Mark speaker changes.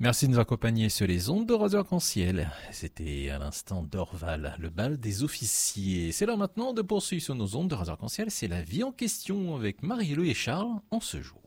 Speaker 1: Merci de nous accompagner sur les ondes de Radio Arc-en-Ciel. C'était à l'instant d'Orval, le bal des officiers. C'est l'heure maintenant de poursuivre sur nos ondes de Radio Arc-en-Ciel. C'est la vie en question avec Marie-Lou et Charles en ce jour.